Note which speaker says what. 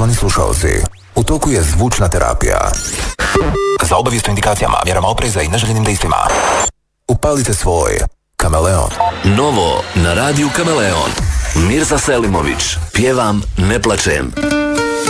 Speaker 1: Poštovani slušalci, u toku je zvučna terapija. Za obavijest o indikacijama, mjerama opreza i neželjenim dejstvima upalite svoj Kameleon.
Speaker 2: Novo na radiju Kameleon. Mirza Selimović, Pjevam, ne plačem.